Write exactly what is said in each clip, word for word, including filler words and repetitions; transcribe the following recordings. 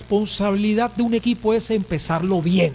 responsabilidad de un equipo es empezarlo bien.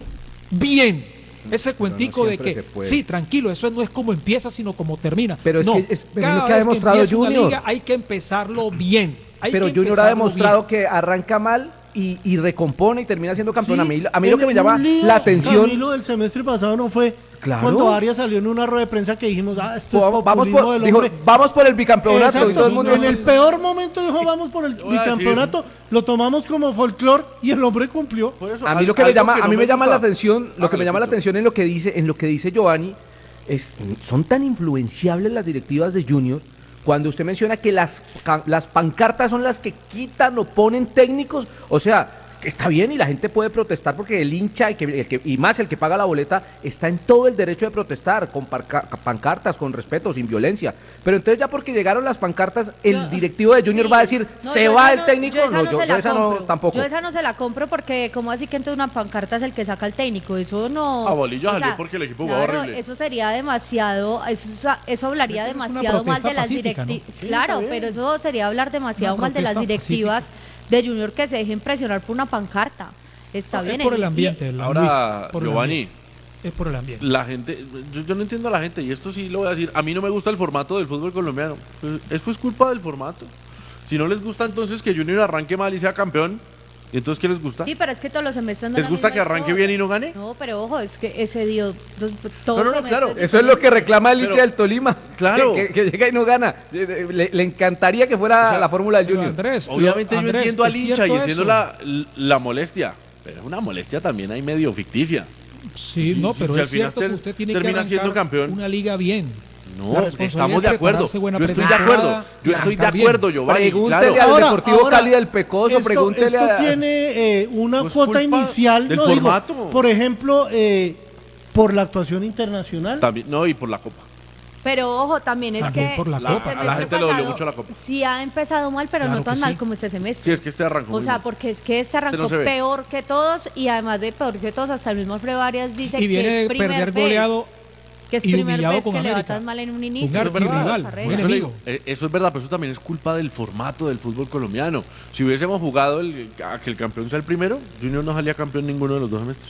Bien. Ese cuentico no de que, sí, tranquilo, eso no es como empieza, sino como termina. Pero es no, que, es, pero cada es lo que ha vez demostrado que empieza Junior. una liga hay que empezarlo bien. Hay pero que Junior ha demostrado bien. que arranca mal y, y recompone y termina siendo campeón. Sí, a mí, a mí lo que me en llama un lío, la atención... Camilo, del semestre pasado no fue Claro. cuando Arias salió en una rueda de prensa que dijimos, ah, esto Vamos, es vamos, populismo por, del dijo, hombre. vamos por el bicampeonato. Exacto, Y todo el mundo... en el peor momento dijo, vamos por el bicampeonato, lo tomamos como folclore y el hombre cumplió. A mí lo que me llama, que no a mí me me llama gusta. la atención, lo Ah, que me llama la atención en lo que dice, en lo que dice Giovanni, es, son tan influenciables las directivas de Junior cuando usted menciona que las, las pancartas son las que quitan o ponen técnicos, o sea, está bien y la gente puede protestar porque el hincha y, que, el que, y más el que paga la boleta está en todo el derecho de protestar con parca, pancartas, con respeto, sin violencia. Pero entonces ya porque llegaron las pancartas, el yo, directivo de Junior sí. va a decir, no, ¿se va el no, técnico? Yo esa no, no, yo, se yo la esa compro. no tampoco. Yo esa no se la compro porque ¿cómo así que entonces una pancarta es el que saca al técnico? Eso no... A Bolillo o salió sea, porque el equipo jugaba claro, horrible. eso sería demasiado, eso, eso hablaría Pero es una demasiado mal protesta de las pacífica, ¿no? directivas. Sí, Claro, está bien. pero eso sería hablar demasiado Una mal de las protesta directivas de Junior que se dejen presionar por una pancarta. Está No, bien. es por el y- ambiente, la Ahora, Luis, por el Giovanni, ambiente. Es por el ambiente. La gente, yo, yo no entiendo a la gente, y esto sí lo voy a decir, a mí no me gusta el formato del fútbol colombiano. Pues, eso es culpa del formato. Si no les gusta entonces que Junior arranque mal y sea campeón, ¿y entonces qué les gusta? Sí, pero es que todos los semestres no es ¿Les la gusta misma que arranque historia. bien y no gane? No, pero ojo, es que ese dio dos, todos No, no, no, semestres claro. diferentes. Eso es lo que reclama el hincha Pero- del Tolima. Claro. Que, que- que llega y no gana. Le, le encantaría que fuera O sea, la fórmula del Pero Junior. Andrés, Obviamente lo- yo Andrés, entiendo al ¿es hincha y cierto entiendo eso? la, la molestia, pero es una molestia también ahí medio ficticia. Sí, no, pero Si es al final cierto que ter- usted tiene que termina arrancar siendo campeón. una liga bien. No, La responsabilidad estamos es de acuerdo. prepararse buena Yo estoy de pretemporada acuerdo. Yo y estoy de arrancar bien. acuerdo, Giovanni. Pregúntele Claro. al Ahora, Deportivo ahora, Cali del Pecoso, Esto, pregúntele esto a... tiene eh, una Pues cuota culpa inicial, del no digo, formato. por ejemplo, eh, por la actuación internacional. También, no, y por la copa. Pero ojo, también es También que por la el Copa. A la semestre gente le dolió pasado mucho la Copa. Sí ha empezado mal, pero Claro no tan que mal sí. como este semestre. Sí, es que este arrancó O muy sea, mal. porque es que este arrancó no se ve. peor que todos y además de peor que todos, hasta el mismo Alfredo Arias dice Y que viene es de primer perder vez, goleado que es y primer humillado vez con que le va América. tan mal en un Un inicio. Eso es verdad. archirrival, Carrera. buen Eso, le enemigo. digo, eh, eso es verdad, pero eso también es culpa del formato del fútbol colombiano. Si hubiésemos jugado el, a que el campeón sea el primero, Junior no salía campeón ninguno de los dos semestres.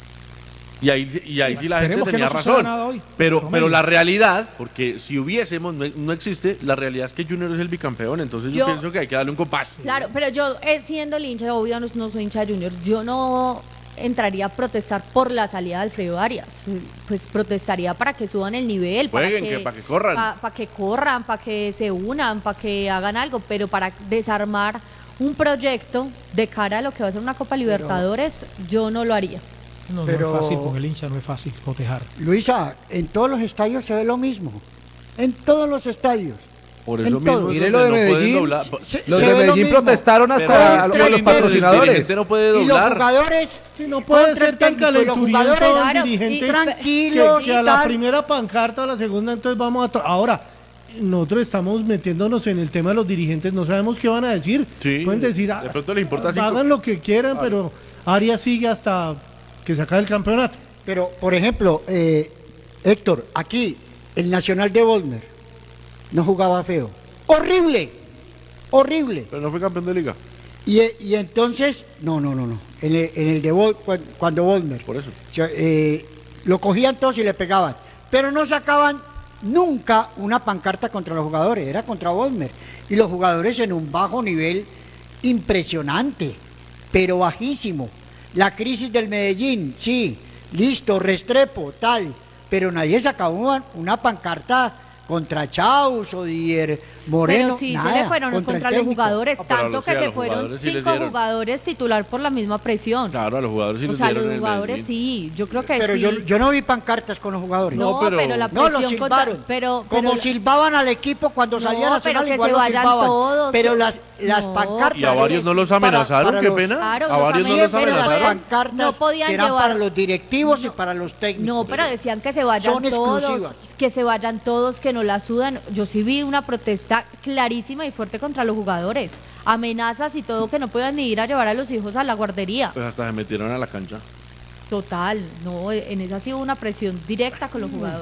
Y ahí, y ahí sí la gente Esperemos que tenía no suceda razón. nada hoy. Pero, Promedio. pero la realidad, porque si hubiésemos, no, no existe, la realidad es que Junior es el bicampeón. Entonces yo, Yo- pienso que hay que darle un compás. Claro, pero yo eh, siendo el hincha, obvio no, no soy hincha de Junior, yo no entraría a protestar por la salida de Alfredo Arias. Pues protestaría para que suban el nivel, para Jueguen, que, que- para que corran. para que corran, para que se unan, para que hagan algo, pero para desarmar un proyecto de cara a lo que va a ser una Copa Libertadores, yo no lo haría. No, Pero- no es fácil, con el hincha no es fácil cotejar. Luisa, en todos los estadios se ve lo mismo. En todos los estadios. Por En eso todo. mismo es Mire donde lo de no pueden Medellín. doblar. Se- Los se de ve lo Medellín mismo. protestaron Pero hasta el con los dirigente- El patrocinadores. dirigente no puede Y los doblar. jugadores. Sí, no puede contra ser el tan técnico, los calenturiento jugadores el Claro, dirigente y- que, tranquilos que a y la tal. primera pancarta, a la segunda, entonces vamos a... to- Ahora, nosotros estamos metiéndonos en el tema de los dirigentes, no sabemos qué van a decir. Sí, Pueden decir, de ah, pronto les importa cinco. hagan lo que quieran, pero Arias sigue hasta que se acabe el campeonato. Pero, por ejemplo, eh, Héctor, aquí, el Nacional de Bolmer no jugaba feo. ¡Horrible! ¡Horrible! Pero no fue campeón de liga. Y, eh, y entonces, no, no, no, no. En el, en el de Bol, cuan- cuando Bolmer. Por eso. O sea, eh, lo cogían todos y le pegaban. Pero no sacaban nunca una pancarta contra los jugadores, era contra Bolmer. Y los jugadores en un bajo nivel impresionante, pero bajísimo. La crisis del Medellín, sí, listo, Restrepo, tal. Pero nadie sacaba una, una pancarta contra Chaus o Dier Moreno. Pero sí nada, se le fueron contra, el los técnico. jugadores, Ah, pero a tanto los- que sí, a se los fueron jugadores sí les cinco dieron. jugadores titular por la misma presión. Claro, a los jugadores sí o les sea, dieron los en el jugadores Medellín. sí, yo creo que Pero sí. yo, yo no vi pancartas con los jugadores. no, No, pero, pero- la No, presión lo contra, silbaron. pero, Como pero- silbaban al equipo cuando No, salía Nacional, pero que igual se lo vayan silbaban. todos. Pero las, las No. pancartas... Y a varios no los para- amenazaron, para qué los- pena. Claro, a los varios no amenazaron, los Siempre las amenazaron. pancartas No podían serán llevar- para los directivos y para los técnicos. No, pero decían que se vayan Son todos, exclusivas. que se vayan todos, que no la sudan. Yo sí vi una protesta clarísima y fuerte contra los jugadores. Amenazas y todo, que no puedan ni ir a llevar a los hijos a la guardería. Pues hasta se metieron a la cancha. Total, no, en esa sí hubo una presión directa con los jugadores.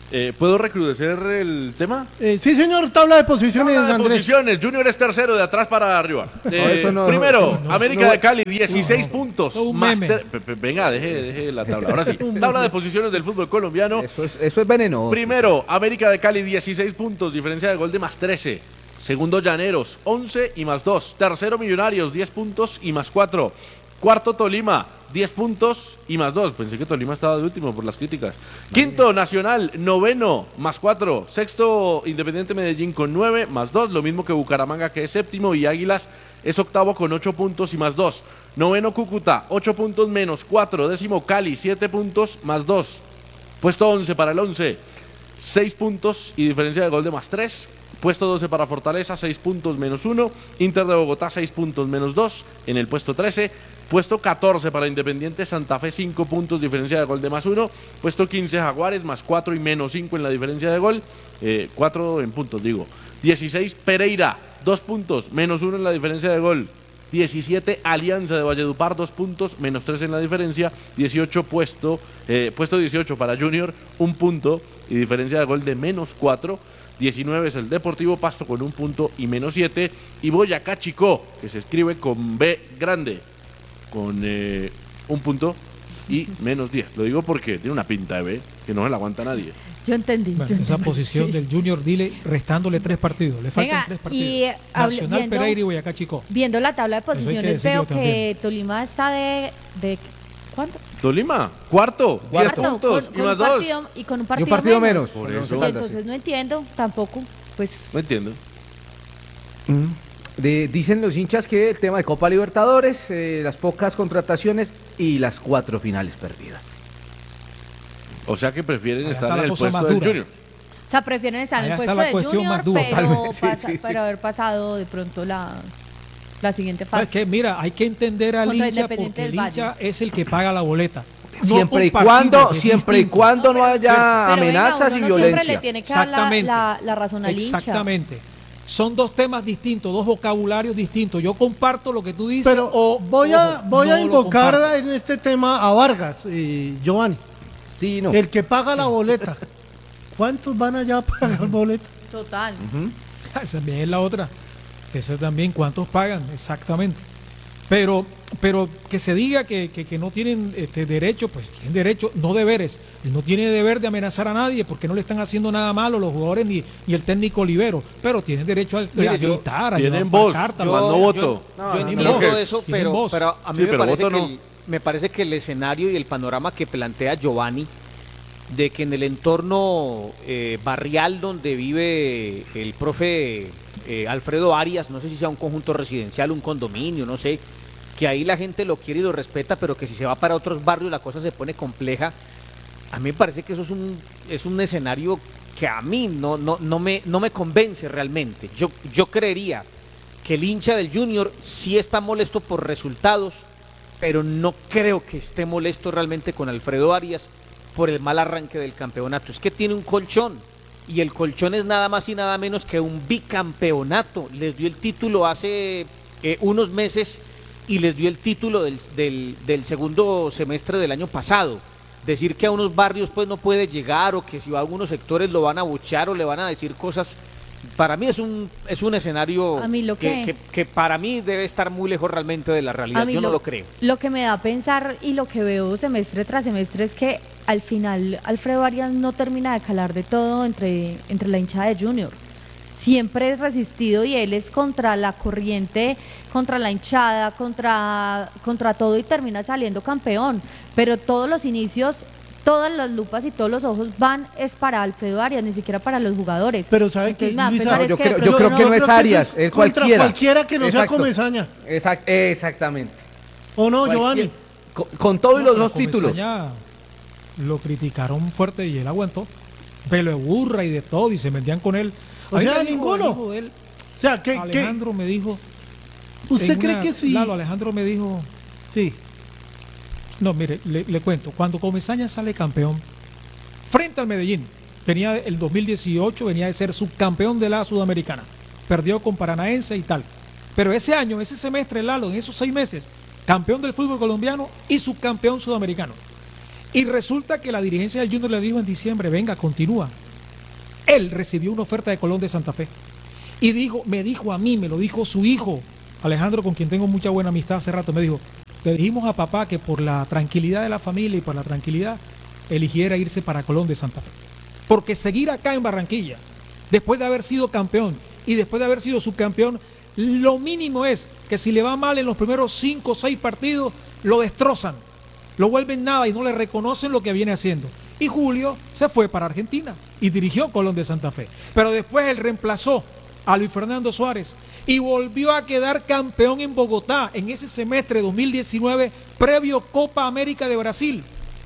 Eh, ¿Puedo recrudecer el tema? Eh, sí, señor, tabla de posiciones, Tabla de Andrés. posiciones, Junior es tercero de atrás para arriba. Eh, eso no- primero, no, América no. de Cali, dieciséis No, puntos. no, un Más meme. ter- pe- pe- venga, deje, deje la tabla. Ahora sí, tabla de posiciones del fútbol colombiano. Eso es, eso es venenoso. Primero, América de Cali, dieciséis puntos, diferencia de gol de más trece. Segundo, Llaneros, once y más dos. Tercero, Millonarios, diez puntos y más cuatro. Cuarto, Tolima, diez puntos y más dos. Pensé que Tolima estaba de último por las críticas. Quinto, Nacional, noveno, más cuatro. Sexto, Independiente Medellín con nueve, más dos. Lo mismo que Bucaramanga, que es séptimo. Y Águilas es octavo con ocho puntos y más dos. Noveno, Cúcuta, ocho puntos menos cuatro. Décimo, Cali, siete puntos más dos. Puesto once para el once, seis puntos y diferencia de gol de más tres. Puesto doce para Fortaleza, seis puntos menos uno. Inter de Bogotá, seis puntos menos dos. En el puesto trece. Puesto catorce para Independiente Santa Fe, cinco puntos, diferencia de gol de más uno. Puesto quince Jaguares, más cuatro y menos cinco en la diferencia de gol. Eh, cuatro en puntos, digo. dieciséis Pereira, dos puntos, menos uno en la diferencia de gol. diecisiete Alianza de Valledupar, dos puntos, menos tres en la diferencia. dieciocho puesto, eh, puesto dieciocho para Junior, un punto y diferencia de gol de menos cuatro. diecinueve es el Deportivo Pasto con un punto y menos siete. Y Boyacá Chicó, que se escribe con B grande, con eh, un punto y menos diez. Lo digo porque tiene una pinta de B que no se la aguanta nadie. Yo entendí. Bueno, yo esa entendí, posición sí. del Junior, dile, restándole tres partidos. Le faltan Venga, tres partidos. y, eh, hable- Nacional, viendo- Pereira y Boyacá Chicó. Viendo la tabla de Eso hay que posiciones, decirlo veo que también. Tolima está de, de ¿cuánto? Tolima, cuarto, diez Cuarto, puntos con, y con más un dos. partido, y con un Y partido, un partido menos. Por con eso. Once Y Caldas, entonces sí. no entiendo tampoco, pues No entiendo. Mm. De- dicen los hinchas que el tema de Copa Libertadores, eh, las pocas contrataciones y las cuatro finales perdidas. O sea que prefieren Ahí estar está en la el cosa puesto más del dura. Junior. o sea, prefieren estar en Allá el está puesto la de cuestión Junior, más dura. pero, Totalmente, sí, pasa- sí, sí. pero haber pasado de pronto la, la siguiente Es fase. que mira, hay que entender al Contra hincha Independiente porque el del Valle. hincha es el que paga la boleta. No Siempre y un partido, cuando, que es siempre y distinto. cuando no haya Pero venga, amenazas uno y no violencia. siempre le tiene que dar la, Exactamente. la, la razón al hincha. Exactamente. Son dos temas distintos, dos vocabularios distintos. Yo comparto lo que tú dices. Pero o, voy a, ojo, voy no a lo invocar comparto. en este tema a Vargas, eh, Giovanni, Sí, no. el que paga la boleta. ¿Cuántos van allá a pagar boleta? Total. Esa también es la otra. Eso también, ¿cuántos pagan? Exactamente. Pero, pero que se diga que, que, que no tienen este derecho, pues tienen derecho, no deberes. Él no tiene deber de amenazar a nadie porque no le están haciendo nada malo los jugadores ni, ni el técnico Olivero. Pero tienen derecho a, Mire, a yo- gritar, a tienen llevar voz, pancartas, yo- a- no voto. Yo, No, yo no, entiendo no. eso, Tienen pero, voz. pero a mí, Sí, me, pero parece voto que no. el, me parece que el escenario y el panorama que plantea Giovanni, de que en el entorno eh, barrial donde vive el profe eh, Alfredo Arias, no sé si sea un conjunto residencial, un condominio, no sé, que ahí la gente lo quiere y lo respeta, pero que si se va para otros barrios la cosa se pone compleja. A mí me parece que eso es un, es un escenario que a mí no, no, no, me, no me convence realmente. Yo, yo creería que el hincha del Junior sí está molesto por resultados, pero no creo que esté molesto realmente con Alfredo Arias por el mal arranque del campeonato. Es que tiene un colchón, y el colchón es nada más y nada menos que un bicampeonato. Les dio el título hace eh, unos meses y les dio el título del, del, del segundo semestre del año pasado. Decir que a unos barrios pues no puede llegar, o que si va a algunos sectores lo van a abuchear o le van a decir cosas, para mí es un, es un escenario A mí lo que, que- que- que para mí debe estar muy lejos realmente de la realidad. A mí Yo no lo creo. Lo que me da a pensar y lo que veo semestre tras semestre es que al final Alfredo Arias no termina de calar de todo entre, entre la hinchada de Junior. Siempre es resistido y él es contra la corriente, contra la hinchada, contra, contra todo, y termina saliendo campeón. Pero todos los inicios, todas las lupas y todos los ojos van es para Alfredo Arias, ni siquiera para los jugadores. Pero ¿sabe Entonces qué, me da a Luisa? pensar No, es yo que creo, de yo pronto creo que no es eso Arias, es es contra cualquiera. cualquiera que no sea Exacto. Comesaña. Exact- exactamente. ¿O no, Cualquier- Giovanni? Con, con todo y los No, dos pero títulos. Comesaña lo criticaron fuerte y él aguantó. Pelo de burra y de todo, y se metían con él. O A mí sea, me dijo ninguno. el hijo de él, O sea, ¿qué, qué? Alejandro me dijo. ¿Usted en cree una- que sí? Lalo, Alejandro me dijo. Sí. No, mire, le, le cuento. Cuando Comesaña sale campeón, frente al Medellín, venía el dos mil dieciocho, venía de ser subcampeón de la Sudamericana. Perdió con Paranaense y tal. Pero ese año, ese semestre, Lalo, en esos seis meses, campeón del fútbol colombiano y subcampeón sudamericano. Y resulta que la dirigencia del Junior le dijo en diciembre, venga, continúa. Él recibió una oferta de Colón de Santa Fe. Y dijo, me dijo a mí, me lo dijo su hijo, Alejandro, con quien tengo mucha buena amistad hace rato, me dijo, le dijimos a papá que por la tranquilidad de la familia y por la tranquilidad, eligiera irse para Colón de Santa Fe. Porque seguir acá en Barranquilla, después de haber sido campeón y después de haber sido subcampeón, lo mínimo es que si le va mal en los primeros cinco o seis partidos, lo destrozan, lo vuelven nada y no le reconocen lo que viene haciendo. Y Julio se fue para Argentina y dirigió Colón de Santa Fe. Pero después él reemplazó a Luis Fernando Suárez y volvió a quedar campeón en Bogotá en ese semestre dos mil diecinueve previo Copa América de Brasil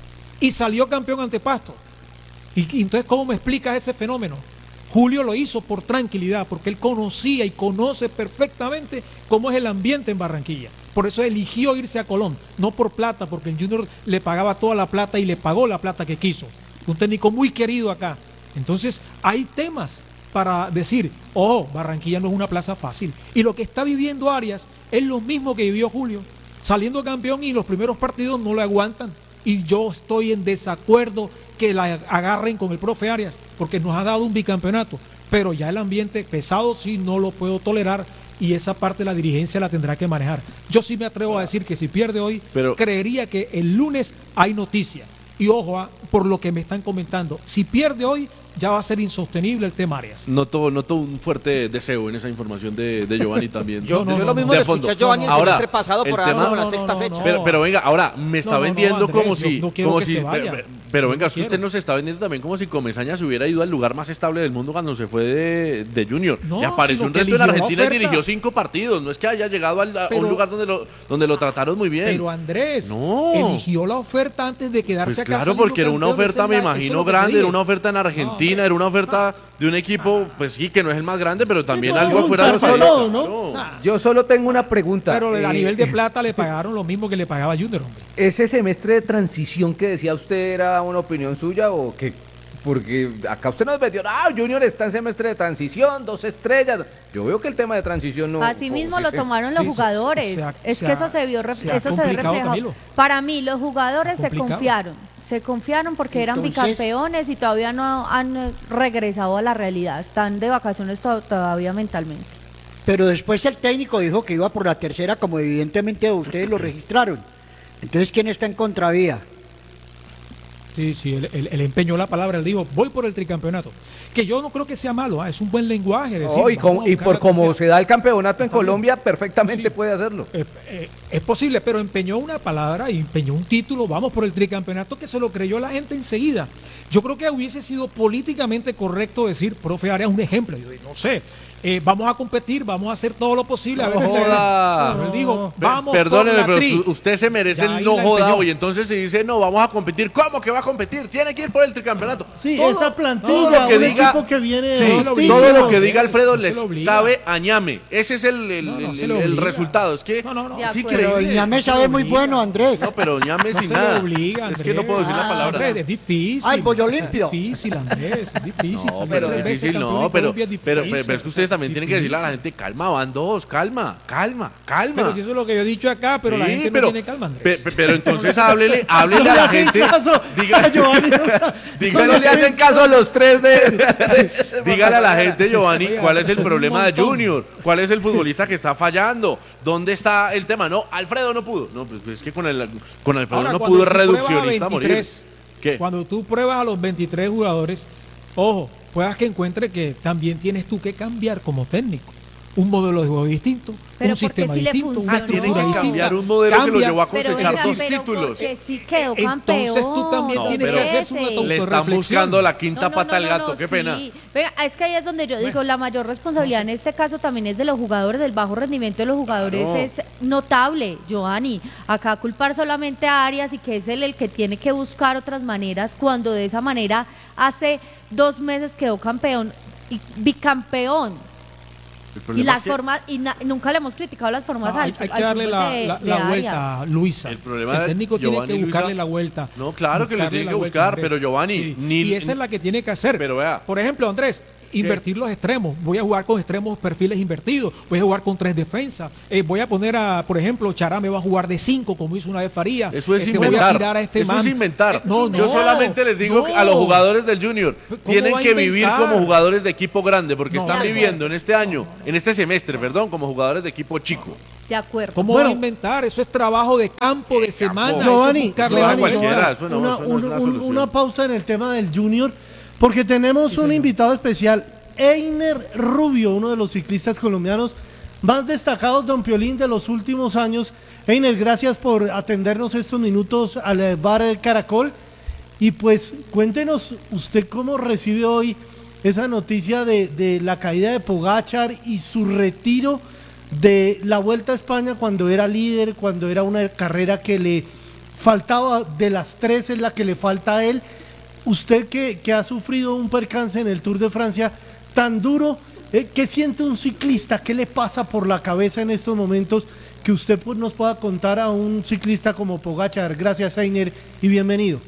y salió campeón ante Pasto. Y, y entonces, ¿cómo me explicas ese fenómeno? Julio lo hizo por tranquilidad, porque él conocía y conoce perfectamente cómo es el ambiente en Barranquilla. Por eso eligió irse a Colón, no por plata, porque el Junior le pagaba toda la plata y le pagó la plata que quiso. Un técnico muy querido acá. Entonces, hay temas para decir, oh, Barranquilla no es una plaza fácil. Y lo que está viviendo Arias es lo mismo que vivió Julio, saliendo campeón y los primeros partidos no lo aguantan. Y yo estoy en desacuerdo que la agarren con el profe Arias, porque nos ha dado un bicampeonato, pero ya el ambiente pesado sí no lo puedo tolerar y esa parte la dirigencia la tendrá que manejar. Yo sí me atrevo a decir que si pierde hoy, pero creería que el lunes hay noticia. Y ojo, ah, por lo que me están comentando, si pierde hoy, ya va a ser insostenible el tema Arias. Noto, noto un fuerte deseo en esa información de, de Giovanni también. Yo, de, no, no, lo mismo de le fondo. escuché a Giovanni el ahora, semestre pasado por ahora con la no, sexta no, fecha. no. Pero, pero venga, ahora me está No, no, no, vendiendo Andrés, como yo si, no quiero como que si, se vaya. pero, pero No venga, es que usted quiero. nos está vendiendo también como si Comesaña se hubiera ido al lugar más estable del mundo cuando se fue de, de Junior. No, y apareció sino un que reto en eligió la Argentina y oferta. dirigió cinco partidos. No es que haya llegado al- a Pero- un lugar donde lo, donde lo trataron muy bien. Pero Andrés, No. eligió la oferta antes de quedarse Pues acá. claro, saliendo porque era una campeón, oferta, esa me es la- eso es imagino, lo que te grande, era dije. una oferta en Argentina, hombre. era una oferta de un equipo, pues sí, que no es el más grande, pero también no, algo un fuera de lo tanto que- todo, ¿no? Claro. Yo solo tengo una pregunta. Pero a Eh, nivel de plata le pagaron lo mismo que le pagaba Junior, hombre. ¿Ese semestre de transición que decía usted era una opinión suya o qué? Porque acá usted nos metió, ah, Junior está en semestre de transición, dos estrellas. Yo veo que el tema de transición no... Así no- mismo sí, lo sí. totomaron los Sí, se- jugadores. se ha- es se que ha- eso se vio, ref- se ha eso se ve complicado, reflejado. Camilo. Para mí, los jugadores se complicado. confiaron. Se confiaron porque eran Entonces- bicampeones y todavía no han eh, regresado a la realidad. Están de vacaciones to- todavía mentalmente. Pero después el técnico dijo que iba por la tercera, como evidentemente ustedes lo registraron. Entonces, ¿quién está en contravía? Sí, sí, él, él- él empeñó la palabra, él dijo, voy por el tricampeonato. Que yo no creo que sea malo, ah, es un buen lenguaje. Decir, No, y, vamos como- a y buscar por la como tercera. se da el campeonato en Está bien. Colombia, perfectamente Sí. puede hacerlo. Eh, eh, es posible, pero empeñó una palabra y empeñó un título, vamos por el tricampeonato, que se lo creyó la gente enseguida. Yo creo que hubiese sido políticamente correcto decir, profe Arias, un ejemplo, yo no sé, eh, vamos a competir, vamos a hacer todo lo posible. a ver No si le joda. ganamos. Pero él dijo, Pe- vamos Perdóneme, por la pero tri. su- usted se merece Ya el ahí no la joda empeñó. hoy. Entonces se dice, no, vamos a competir. ¿Cómo que va a competir? Tiene que ir por el tricampeonato. Sí, Todo- esa todo plantilla, lo que un diga- equipo que viene Sí, de no dos se lo todo títulos. lo que diga Alfredo No se les lo obliga. sabe a ñame. Ese es el, el- No, no el- se lo el obliga. resultado. Es que No, no, no. De es acuerdo. Pero el increíble. ñame no se sabe lo muy obliga. bueno, Andrés. No, pero ñame No sin se nada. lo obliga, es Andrés. que no puedo decir la Ah, palabra. Andrés, es difícil. Ay, pollo limpio. Es difícil, Andrés, es difícil. No, Ser pero tres veces difícil campeón no, en pero, Colombia es pero, difícil. pero es que ustedes también tienen que decirle a la gente, calma, van dos, calma, calma, calma. Pero si eso es lo que yo he dicho acá, pero la Sí, gente pero- no tiene calma, Andrés. pe- pe- pero entonces háblele, háblele No a le la hacen gente. caso diga- a Giovanni. dígale, No le hacen caso a los tres de... dígale a la gente, Giovanni, Oiga, cuál es el son un problema de montón. Junior, cuál es el futbolista que está fallando, dónde está el tema. No, Alfredo no pudo. No, pues es que con, el, con Alfredo Ahora, no cuando pudo tú pruebas a reduccionista a morir. veintitrés, ¿Qué? Cuando tú pruebas a los veintitrés jugadores, ojo, puedas que encuentre que también tienes tú que cambiar como técnico. Un modelo de juego distinto, Pero un sistema porque sí le distinto, una funcionó. Ah, tiene estructura que No. distinta. cambiar un modelo que lo Cambia. llevó a Pero, cosechar venga, dos pero títulos. porque sí quedó campeón. Entonces tú también No, tienes pero- que hacerse una Ese. Le están autorreflexión. buscando la quinta No, no, pata no, al no, gato, no, qué sí. pena. Venga, es que ahí es donde yo digo, la mayor responsabilidad en este caso también es de los jugadores, del bajo rendimiento de los jugadores Claro. es notable, Giovanni. Acá culpar solamente a Arias y que es él el que tiene que buscar otras maneras cuando de esa manera hace dos meses quedó campeón y bicampeón. El Y problema las es que- formas, y na- nunca le hemos criticado las formas No, hay, al, hay que al darle fútbol la, de- la- de la Arias. vuelta a Luisa. El problema de técnico tiene Giovanni que y buscarle Luisa- la vuelta. No, claro que le buscarle tiene la que vuelta, buscar, Andrés. pero Giovanni, Sí, ni- y esa es la que tiene que hacer. Pero vea. Por ejemplo, Andrés, invertir los extremos. Voy a jugar con extremos perfiles invertidos. Voy a jugar con tres defensas. Eh, voy a poner a, por ejemplo, Charame va a jugar de cinco, como hizo una vez Faría. Eso es Este, inventar. Voy a tirar a este Eso man. es inventar. Eh, no, Yo no, solamente les digo no. que a los jugadores del Junior ¿Cómo tienen va a que vivir inventar? como jugadores de equipo grande, porque No, están no, viviendo en este año, en este semestre, perdón, como jugadores de equipo chico. De acuerdo. ¿Cómo Bueno. va a inventar? Eso es trabajo de campo, de semana. eso es Giovanni, buscarle no, Giovanni, variedad. cualquiera, eso no- una, eso no es un- una un- solución. una pausa en el tema del Junior, porque tenemos un invitado especial, Einer Rubio, uno de los ciclistas colombianos más destacados, don Piolín, de los últimos años. Einer, gracias por atendernos estos minutos al eh, bar El Caracol. Y pues cuéntenos usted cómo recibe hoy esa noticia de, de la caída de Pogačar y su retiro de la Vuelta a España cuando era líder, cuando era una carrera que le faltaba, de las tres es la que le falta a él. Usted que, que ha sufrido un percance en el Tour de Francia tan duro, eh, ¿qué siente un ciclista? ¿Qué le pasa por la cabeza en estos momentos que usted pues, nos pueda contar a un ciclista como Pogačar? Gracias, Einer, y bienvenido.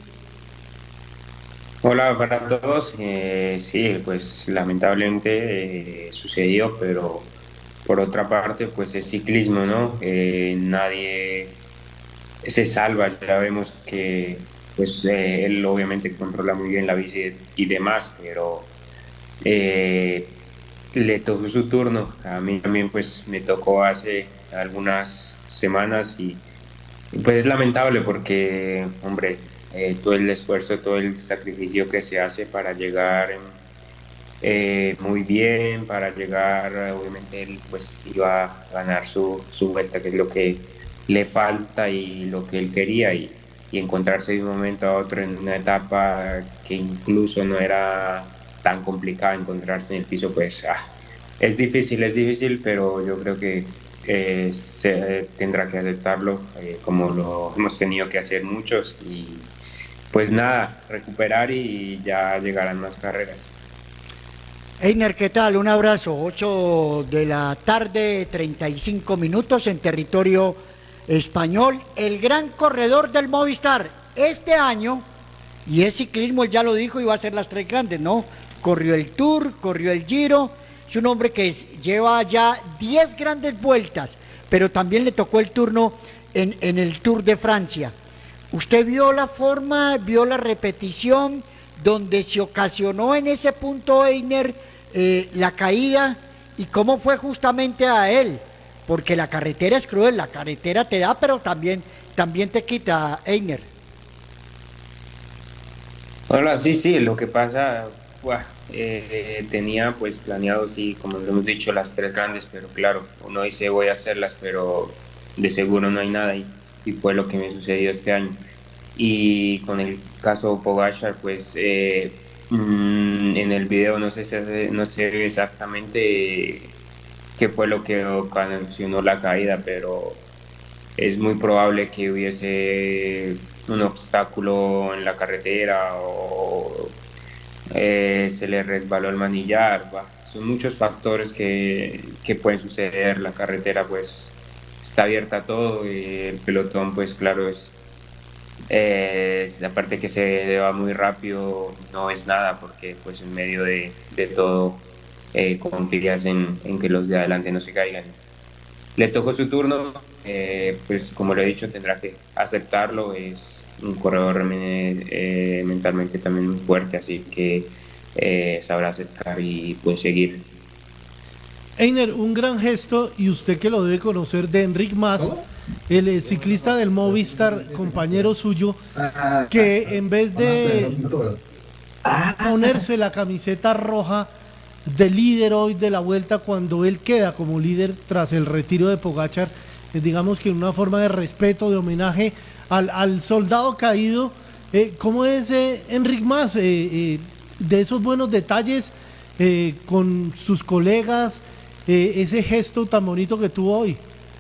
Hola para todos. Eh, sí, pues lamentablemente eh, sucedió, pero por otra parte, pues es ciclismo, ¿no? Eh, nadie se salva. Ya vemos que pues eh, él obviamente controla muy bien la bici y demás, pero eh, le tocó su turno. A mí también pues me tocó hace algunas semanas y, y pues es lamentable porque, hombre, Eh, todo el esfuerzo, todo el sacrificio que se hace para llegar eh, muy bien, para llegar, obviamente él pues iba a ganar su, su vuelta, que es lo que le falta y lo que él quería, y, y encontrarse de un momento a otro en una etapa que incluso no era tan complicada, encontrarse en el piso, pues ah, es difícil, es difícil, pero yo creo que eh, se tendrá que aceptarlo, eh, como lo hemos tenido que hacer muchos, y pues nada, recuperar y ya llegarán más carreras. Einer, ¿qué tal? Un abrazo. ocho de la tarde, treinta y cinco minutos en territorio español. El gran corredor del Movistar este año, y es ciclismo, él ya lo dijo, iba a ser las tres grandes, ¿no? Corrió el Tour, corrió el Giro. Es un hombre que es- lleva ya diez grandes vueltas, pero también le tocó el turno en, en el Tour de Francia. ¿Usted vio la forma, vio la repetición donde se ocasionó en ese punto, Einer, eh, la caída, y cómo fue justamente a él? Porque la carretera es cruel, la carretera te da, pero también, también te quita, Einer. Hola, sí, sí, lo que pasa, buah, eh, tenía pues planeado, sí, como lo hemos dicho, las tres grandes, pero claro, uno dice voy a hacerlas, pero de seguro no hay nada, y, y fue lo que me sucedió este año. Y con el caso Pogačar, pues eh, mm, en el video no sé, si- no sé exactamente qué fue lo que ocasionó la caída, pero es muy probable que hubiese un obstáculo en la carretera o eh, se le resbaló el manillar. Bah, son muchos factores que, que pueden suceder. La carretera pues está abierta a todo, y el pelotón pues claro es, eh, aparte que se va muy rápido, no es nada porque pues en medio de, de todo eh, confías en, en que los de adelante no se caigan. Le tocó su turno, eh, pues como lo he dicho, tendrá que aceptarlo. Es un corredor eh, mentalmente también muy fuerte, así que eh, sabrá aceptar y pues seguir. Einer, un gran gesto, y usted que lo debe conocer, de Enric Mas, el eh, ciclista del Movistar, compañero suyo, que en vez de ponerse la camiseta roja de líder hoy de la vuelta, cuando él queda como líder tras el retiro de Pogačar, eh, digamos que en una forma de respeto, de homenaje al, al soldado caído, eh, ¿cómo es eh, Enric Mas? Eh, eh, de esos buenos detalles eh, con sus colegas, eh, ese gesto tan bonito que tuvo hoy.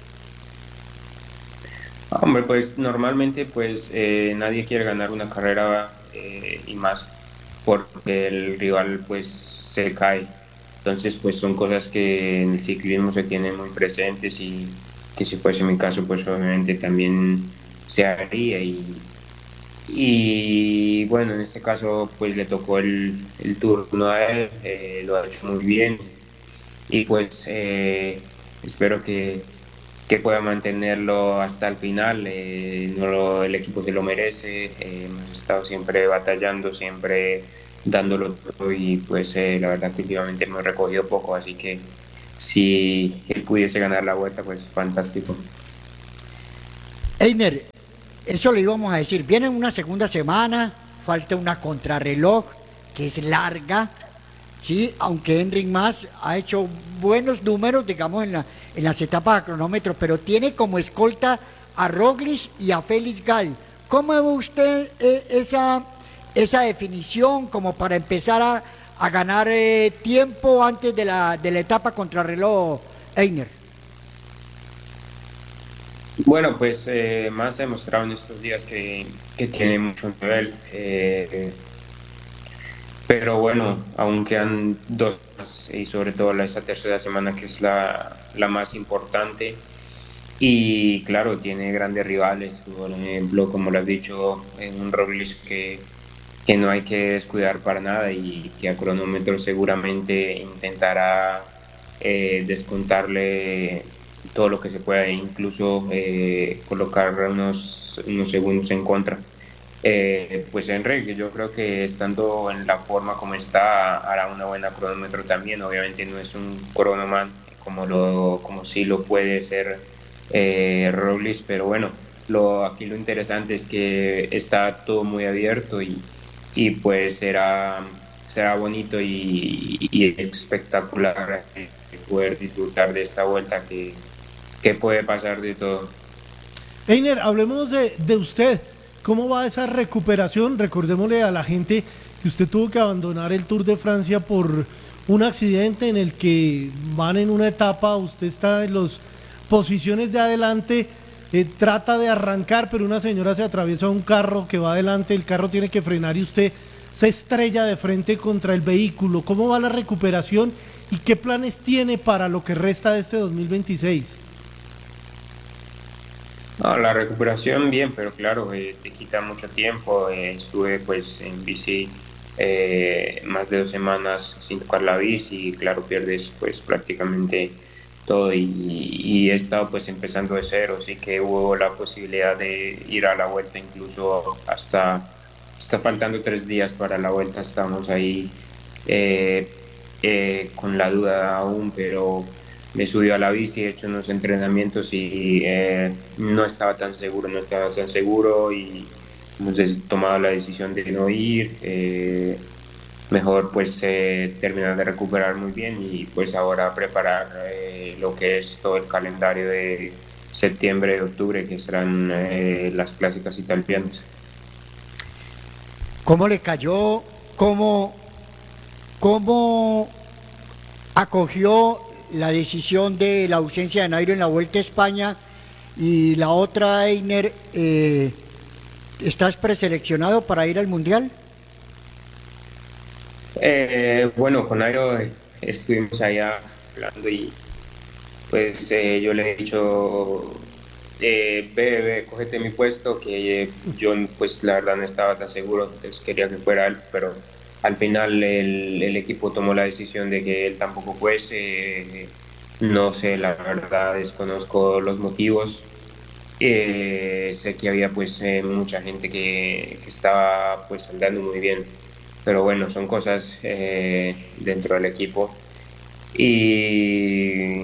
Hombre, pues normalmente pues eh, nadie quiere ganar una carrera eh, y más porque el rival pues se cae. Entonces pues son cosas que en el ciclismo se tienen muy presentes, y que si fuese mi caso pues obviamente también se haría, y, Y bueno, en este caso pues le tocó el, el turno a él, eh, lo ha hecho muy bien y pues eh, espero que, que pueda mantenerlo hasta el final. Eh, no lo- el equipo se lo merece, eh, hemos estado siempre batallando, siempre dándolo todo y pues eh, la verdad que últimamente hemos recogido poco, así que si él pudiese ganar la vuelta pues fantástico. Einer, eso le íbamos a decir. Viene una segunda semana, falta una contrarreloj que es larga, sí, aunque Enric Mas ha hecho buenos números, digamos, en, la, en las etapas a cronómetro, pero tiene como escolta a Roglic y a Félix Gall. ¿Cómo ve usted eh, esa, esa definición como para empezar a, a ganar eh, tiempo antes de la, de la etapa contrarreloj, Einer? Bueno, pues eh, Más ha demostrado en estos días que, que tiene mucho nivel. eh, Pero bueno, aún quedan dos más y sobre todo la- esta tercera semana que es la, la más importante. Y claro, tiene grandes rivales, por ejemplo, como lo has dicho, en un Roglic que, que no hay que descuidar para nada y que a cronómetro seguramente intentará eh, descontarle todo lo que se pueda, e incluso eh, colocar unos, unos segundos en contra. Eh, pues Enrique, yo creo que estando en la forma como está, hará una buena cronómetro también. Obviamente no es un cronoman como lo, como sí lo puede ser eh, Roglic, pero bueno, lo, aquí lo interesante es que está todo muy abierto y, y pues será, será bonito y, y espectacular eh, poder disfrutar de esta vuelta que, que puede pasar de todo. Einer, hablemos de, de usted. ¿Cómo va esa recuperación? Recordémosle a la gente que usted tuvo que abandonar el Tour de Francia por un accidente en el que van en una etapa, usted está en las posiciones de adelante, eh, trata de arrancar, pero una señora se atraviesa un carro que va adelante, el carro tiene que frenar y usted se estrella de frente contra el vehículo. ¿Cómo va la recuperación y qué planes tiene para lo que resta de este dos mil veintiséis? No, la recuperación bien, pero claro, eh, te quita mucho tiempo. Eh, estuve pues en bici eh, más de dos semanas sin tocar la bici y claro, pierdes pues prácticamente todo y, y he estado pues empezando de cero, así que hubo la posibilidad de ir a la vuelta incluso hasta, hasta faltando tres días para la vuelta, estamos ahí eh, eh, con la duda aún, pero me subí a la bici, he hecho unos entrenamientos y eh, no estaba tan seguro, no estaba tan seguro y hemos des- tomado la decisión de no ir. Eh, mejor pues eh, terminar de recuperar muy bien y pues ahora preparar eh, lo que es todo el calendario de septiembre y octubre, que serán eh, las clásicas italianas. ¿Cómo le cayó? ¿Cómo, cómo acogió la decisión de la ausencia de Nairo en la Vuelta a España? Y la otra, Einer, eh, ¿estás preseleccionado para ir al Mundial? Eh, bueno, con Airo eh, estuvimos allá hablando y pues eh, yo le he dicho, eh, ve, ve, cógete mi puesto, que eh, yo pues la verdad no estaba tan seguro, entonces quería que fuera él, pero al final el, el equipo tomó la decisión de que él tampoco fuese. Eh, no sé, la verdad desconozco los motivos. Eh, sé que había pues eh, mucha gente que, que estaba pues andando muy bien, pero bueno, son cosas eh, dentro del equipo. Y,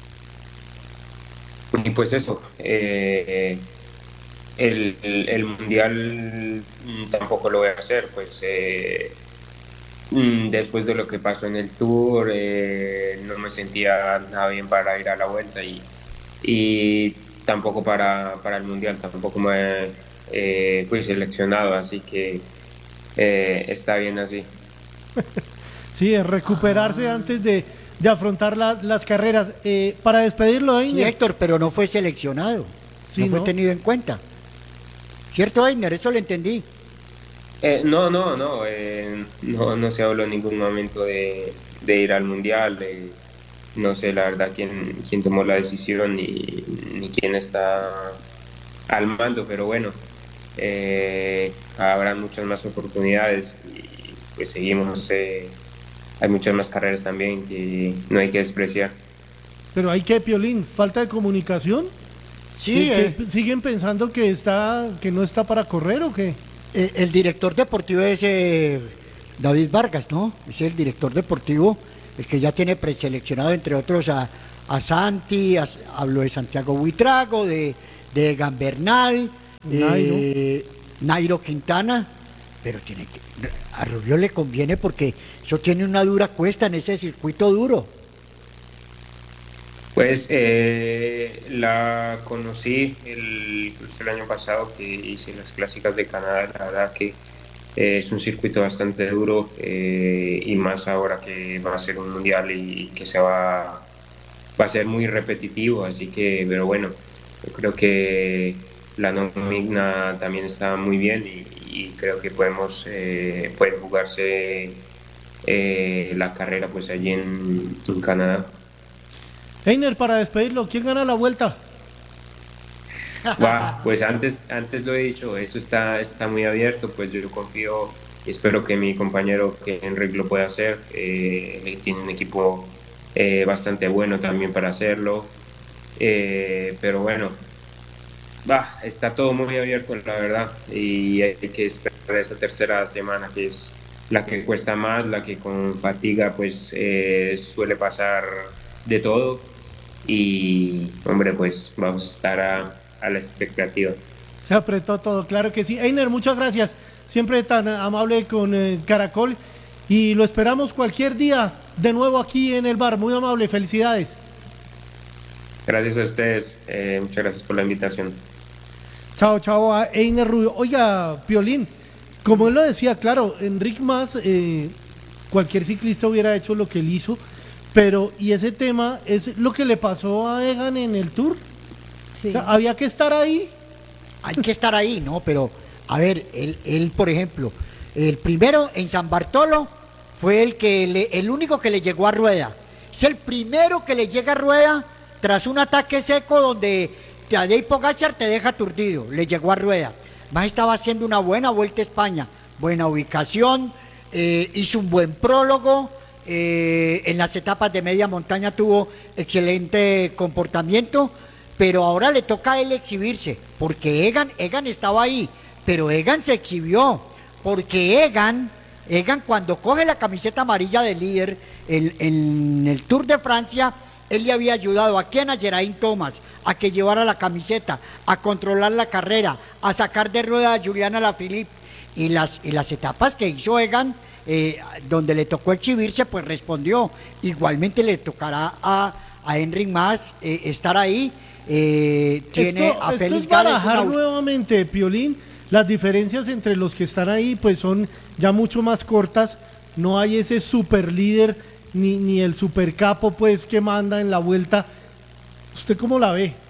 y pues eso, eh, el, el- el mundial mm, tampoco lo voy a hacer, pues eh, mm, después de lo que pasó en el tour, eh, no me sentía nada bien para ir a la vuelta y, y tampoco para, para el mundial, tampoco me eh, fui seleccionado, así que eh, está bien así. Sí, es recuperarse antes de, de afrontar la- las carreras. Eh, para despedirlo, Sí, Einer. Héctor, pero no fue seleccionado, Sí, no fue ¿no? tenido en cuenta. ¿Cierto, Einer? Eso lo entendí. Eh, no, no, no, eh, no, no se habló en ningún momento de, de ir al mundial. Eh, no sé la verdad quién, quién tomó la decisión ni, ni quién está al mando, pero bueno, eh, habrá muchas más oportunidades y pues seguimos, eh, hay muchas más carreras también que no hay que despreciar. Pero hay que, Piolín, falta de comunicación. Sí, ¿Que- eh, que ¿Siguen pensando que está que no está para correr o qué? eh, el director deportivo es eh, David Vargas, ¿no? Es el director deportivo, el que ya tiene preseleccionado, entre otros, a, a Santi, a- hablo de Santiago Buitrago, de, de Egan Bernal, Nairo. eh, Nairo Quintana, pero tiene que, a Rubio le conviene porque eso tiene una dura cuesta en ese circuito duro. Pues eh, la conocí el, pues, el año pasado que hice las clásicas de Canadá, la verdad que eh, es un circuito bastante duro eh, y más ahora que va a ser un mundial y que se va, va a ser muy repetitivo, así que, pero bueno, yo creo que la nómina también está muy bien y, y creo que podemos, eh, pueden jugarse eh, la carrera pues allí en, en Canadá. Einer, para despedirlo, ¿quién gana la vuelta? Va, pues antes, antes lo he dicho, esto está, está muy abierto, pues yo confío y espero que mi compañero que Enric lo pueda hacer, eh, tiene un equipo eh, bastante bueno también para hacerlo, eh, pero bueno, va, está todo muy abierto la verdad y hay que esperar esa tercera semana que es la que cuesta más, la que con fatiga pues eh, suele pasar de todo y hombre pues vamos a estar a a la expectativa. Se apretó todo, claro que sí. Einer, muchas gracias. Siempre tan amable con eh, Caracol. Y lo esperamos cualquier día de nuevo aquí en el bar. Muy amable, felicidades. Gracias a ustedes, eh, muchas gracias por la invitación. Chao, chao a Einer Rubio. Oiga, Piolín, como él lo decía, claro, Enric Mas, eh, cualquier ciclista hubiera hecho lo que él hizo. Pero, y ese tema es lo que le pasó a Egan en el Tour. Sí. O sea, había que estar ahí. Hay que estar ahí, ¿no? Pero, a ver, él, él, por ejemplo, el primero en San Bartolo fue el que le- el único que le llegó a Rueda. Es el primero que le llega a Rueda tras un ataque seco donde Tadej Pogačar te deja aturdido. Le llegó a Rueda. Más estaba haciendo una buena vuelta a España, buena ubicación, eh, hizo un buen prólogo. eh, en las etapas de media montaña tuvo excelente comportamiento. Pero ahora le toca a él exhibirse, porque Egan, Egan estaba ahí, pero Egan se exhibió, porque Egan, Egan cuando coge la camiseta amarilla de líder en, en el Tour de Francia, él le había ayudado a quien, a Geraint Thomas, a que llevara la camiseta, a controlar la carrera, a sacar de rueda a Juliana Alaphilippe, y las, y las etapas que hizo Egan, eh, donde le tocó exhibirse, pues respondió. Igualmente le tocará a, a Enric Mas eh, estar ahí. Eh, tiene esto, a esto Félix es Gálvez, barajar una- nuevamente, Piolín. Las diferencias entre los que están ahí pues son ya mucho más cortas. No hay ese super líder ni, ni el super capo pues que manda en la vuelta. ¿Usted cómo la ve?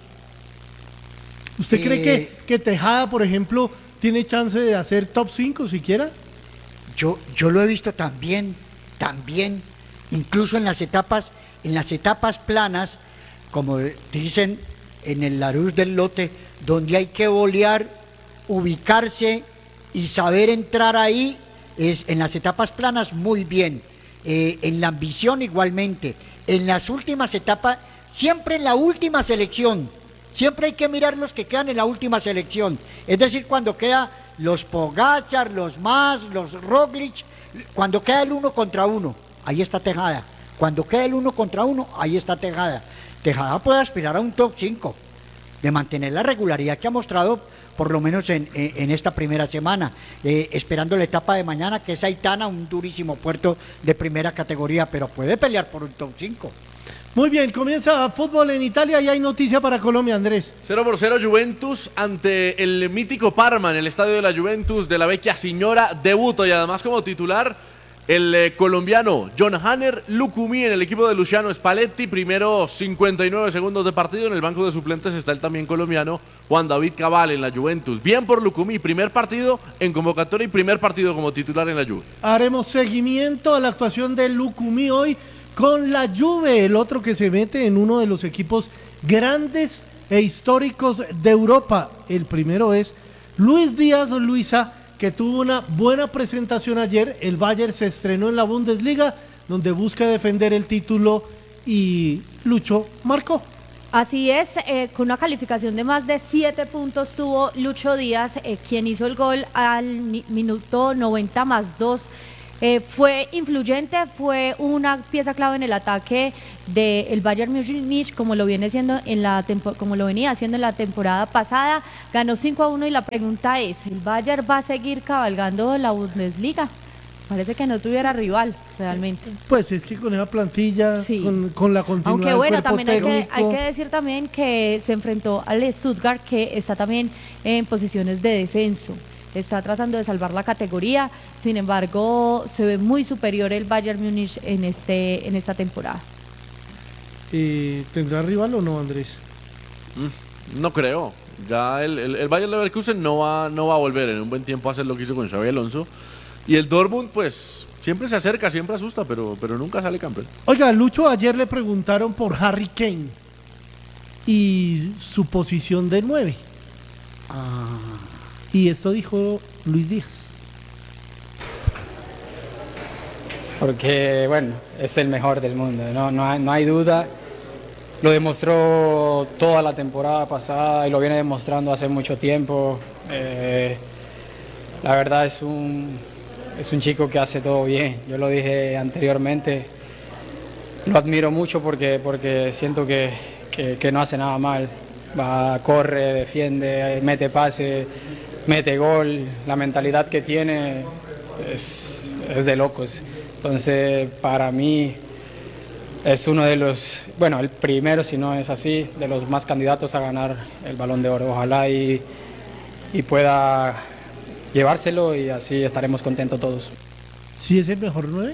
¿Usted Eh, cree que, que Tejada, por ejemplo, tiene chance de hacer top cinco siquiera? Yo, yo lo he visto también, también, incluso en las etapas, en las etapas planas, como dicen en el Larousse del Lote, donde hay que bolear, ubicarse y saber entrar ahí, es en las etapas planas muy bien, eh, en la ambición igualmente, en las últimas etapas, siempre en la última selección, siempre hay que mirar los que quedan en la última selección, es decir, cuando queda los Pogačar, los Mas, los Roglic, cuando queda el uno contra uno, ahí está Tejada, cuando queda el uno contra uno, ahí está Tejada. Tejada puede aspirar a un top cinco, de mantener la regularidad que ha mostrado por lo menos en, en- en esta primera semana, eh, esperando la etapa de mañana, que es Aitana, un durísimo puerto de primera categoría, pero puede pelear por un top cinco. Muy bien, comienza fútbol en Italia y hay noticia para Colombia, Andrés. cero por cero Juventus ante el mítico Parma en el estadio de la Juventus de la Vecchia Signora, debuto y además como titular el eh, colombiano John Hanner Lucumí en el equipo de Luciano Spalletti, primero cincuenta y nueve segundos de partido. En el banco de suplentes está el también colombiano Juan David Cabal en la Juventus. Bien por Lucumí, primer partido en convocatoria y primer partido como titular en la Juve. Haremos seguimiento a la actuación de Lucumí hoy con la Juve, el otro que se mete en uno de los equipos grandes e históricos de Europa. El primero es Luis Díaz o Luisa, que tuvo una buena presentación ayer. El Bayern se estrenó en la Bundesliga, donde busca defender el título, y Lucho marcó. Así es, eh, con una calificación de más de siete puntos tuvo Lucho Díaz, eh, quien hizo el gol al ni- minuto noventa más dos. Eh, fue influyente, fue una pieza clave en el ataque del Bayern Múnich, como lo viene siendo en la tempo- como lo venía haciendo en la temporada pasada. Ganó cinco a uno y la pregunta es, ¿el Bayern va a seguir cabalgando la Bundesliga? Parece que no tuviera rival realmente. Pues es que con esa plantilla, Sí. con, con la continuidad Aunque del bueno, cuerpo también hay que, técnico. hay que decir también que se enfrentó al Stuttgart, que está también en posiciones de descenso. Está tratando de salvar la categoría, sin embargo, se ve muy superior el Bayern Múnich en este en esta temporada. Eh, ¿Tendrá rival o no, Andrés? Mm, no creo. Ya el, el, el Bayer Leverkusen no va, no va a volver en un buen tiempo a hacer lo que hizo con Xabi Alonso. Y el Dortmund, pues, siempre se acerca, siempre asusta, pero, pero nunca sale campeón. Oiga, Lucho, ayer le preguntaron por Harry Kane y su posición de nueve. Ah, Y esto dijo Luis Díaz. Porque, bueno, es el mejor del mundo, no, no, hay, no hay duda. Lo demostró toda la temporada pasada y lo viene demostrando hace mucho tiempo. Eh, la verdad es un, es un chico que hace todo bien. Yo lo dije anteriormente. Lo admiro mucho porque, porque siento que, que, que no hace nada mal. Va, corre, defiende, mete pase, mete gol. La mentalidad que tiene es, es de locos. Entonces, para mí es uno de los, bueno, el primero, si no es así, de los más candidatos a ganar el Balón de Oro. Ojalá y, y pueda llevárselo y así estaremos contentos todos. ¿Sí es el mejor nueve?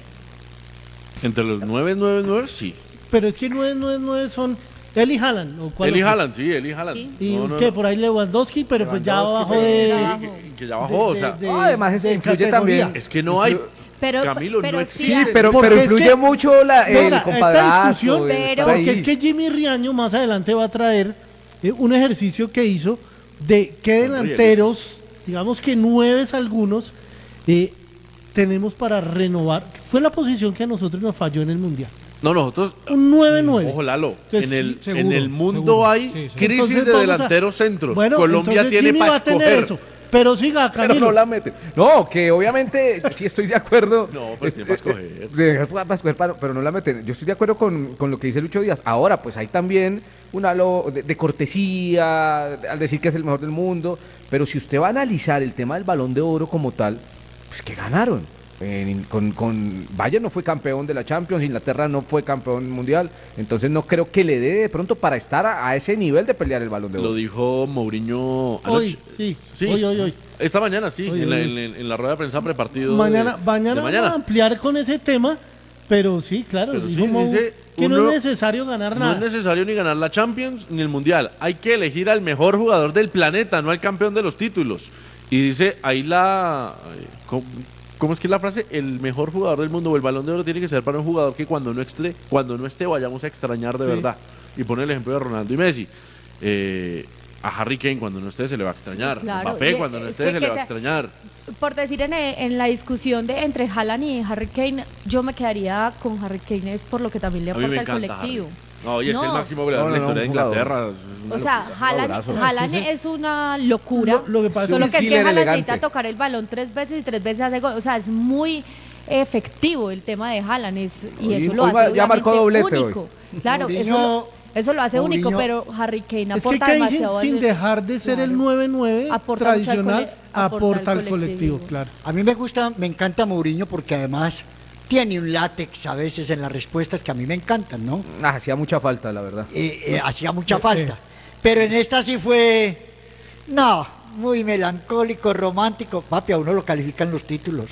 Entre los nueve, nueve, nueve, sí. Pero es que nueve, nueve, nueve son él y Haaland. ¿O cuál Eli otro? Haaland, sí, Eli Haaland. Sí. Y No, no, que no. por ahí Lewandowski, pero pues ya Lewandowski, abajo sí, de... sí, que, que ya bajó, o sea, de- No, además eso de influye categoría. también. es que no hay. Pero, Camilo, pero no sí, Sí, existe. pero, Porque pero es influye que- mucho la, el Venga, esta compadrazgo. discusión, el pero- estar Porque ahí. es que Jimmy Riaño más adelante va a traer eh, un ejercicio que hizo de qué delanteros, digamos que nueve algunos, eh, tenemos para renovar. Fue la posición que a nosotros nos falló en el Mundial. No, nosotros. Un nueve nueve. Ojo, Lalo. Entonces, En el, seguro, en el mundo seguro. hay Sí, sí. crisis Entonces de vamos a- delanteros centros. Bueno, Colombia entonces tiene Jimmy para va a tener escoger. eso. Pero siga, Pero Camilo. no la meten. No, que obviamente sí estoy de acuerdo. No, pues Este, tiene para escoger. eh, de- para escoger, para- pero no la meten. Yo estoy de acuerdo con, con lo que dice Lucho Díaz. Ahora, pues hay también un halo de, de cortesía al decir que es el mejor del mundo. Pero si usted va a analizar el tema del Balón de Oro como tal, pues que ganaron. En- con, con Bayern no fue campeón de la Champions, Inglaterra no fue campeón mundial, entonces no creo que le dé de pronto para estar a, a ese nivel de pelear el Balón de Oro. Lo dijo Mourinho Hoy, anoche. sí, Sí. hoy, hoy, hoy. Esta mañana, sí, Hoy, en, la, hoy. en la- en la rueda de prensa prepartido. Mañana, de- mañana, de vamos mañana. a ampliar con ese tema, pero sí, claro, Pero dijo sí, Mou dice, que no uno- es necesario ganar No nada. es necesario ni ganar la Champions ni el Mundial. Hay que elegir al mejor jugador del planeta, no al campeón de los títulos. Y dice ahí la. ¿Cómo, cómo es que es la frase? El mejor jugador del mundo o el Balón de Oro tiene que ser para un jugador que cuando no esté, cuando no esté vayamos a extrañar de Sí. verdad. Y pone el ejemplo de Ronaldo y Messi. Eh, a Harry Kane cuando no esté se le va a extrañar. claro. Mbappé Y cuando no es esté que se que le va a sea- extrañar. Por decir en, en la discusión de entre Haaland y Harry Kane, yo me quedaría con Harry Kane es por lo que también le A mí me aporta al encanta colectivo. Harry. No, y es No. el máximo goleador No, de la no, historia de un jugador. Inglaterra. Es una O sea, locura. Haaland, jugadorazo. Haaland Es que es una locura. Lo- lo que pasa solo es que un es que killer Haaland elegante. necesita tocar el balón tres veces y tres veces hace gol. O sea, es muy efectivo el tema de Haaland es, y Hoy- eso lo hoy hace va- ya marcó obviamente doblete hoy. único. Claro, eso, Mourinho- lo- eso lo hace único, Mourinho- pero Harry Kane Es que aporta Kane, demasiado. sin al- dejar de ser el Claro. nueve nueve Aporta mucho al tradicional, cole- aporta aporta al al colectivo, colectivo. claro. A mí me gusta, me encanta Mourinho porque además tiene un látex a veces en las respuestas que a mí me encantan, ¿no? Ah, hacía mucha falta, la verdad. Eh, eh, hacía mucha Sí, falta. sí. Pero en esta sí fue, no, muy melancólico, romántico. Papi, a uno lo califican los títulos.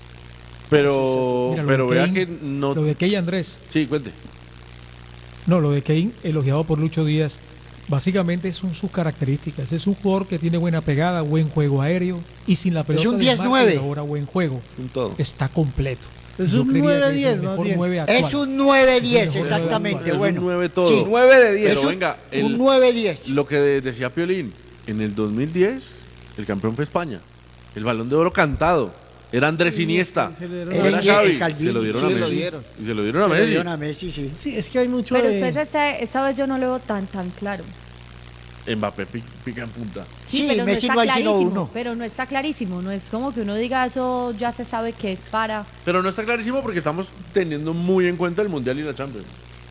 Pero, Mira, lo pero de vea Kane- que no. Lo de Kane, Andrés. Sí, cuente. No, lo de Kane, elogiado por Lucho Díaz, básicamente son sus características. Es un jugador que tiene buena pegada, buen juego aéreo y sin la pelota un de diez marca nueve. y ahora buen juego. Un todo. Está completo. Es Yo un creería nueve que es el diez, más mejor bien. nueve actual. Es un nueve diez, Es un mejor exactamente. nueve Es un Bueno, nueve todo. Sí. nueve de diez. Pero Es un- venga, el- un nueve diez. Lo que de- decía Piolín, en el dos mil diez El campeón fue España. El Balón de Oro cantado. Era Andrés Iniesta. Se le dieron No a- era Era Xavi. el Calvini. Se lo dieron Sí, a lo Messi. dieron. Y se lo dieron a Se le Messi. dieron a Messi, sí. Sí, es que hay mucho Pero de... ustedes esta, esta vez yo no lo veo tan tan claro. Mbappé pi- pica en punta. Sí, pero Messi no no está hay sino clarísimo. uno. Pero no está clarísimo, no es como que uno diga eso ya se sabe que es para. Pero no está clarísimo porque estamos teniendo muy en cuenta el Mundial y la Champions.